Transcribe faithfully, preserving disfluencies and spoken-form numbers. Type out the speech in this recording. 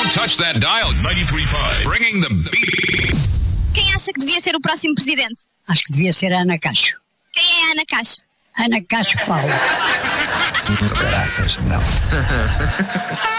touch that dial. ninety-three point five. Bringing the beat. Quem acha que devia ser o próximo presidente? Acho que devia ser a Ana Cacho. Quem é a Ana Cacho? Ana Cacho Paulo. Caraças, não.